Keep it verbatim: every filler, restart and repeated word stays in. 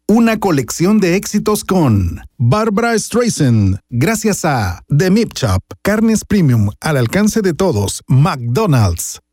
Una colección de éxitos con Barbra Streisand, gracias a The Meat Shop, carnes premium al alcance de todos, McDonald's.